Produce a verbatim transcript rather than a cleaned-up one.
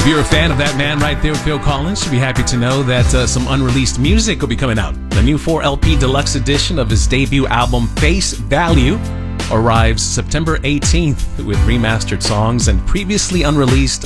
If you're a fan of that man right there, Phil Collins, you'll be happy to know that uh, some unreleased music will be coming out. The new four L P deluxe edition of his debut album, Face Value, arrives September eighteenth with remastered songs and previously unreleased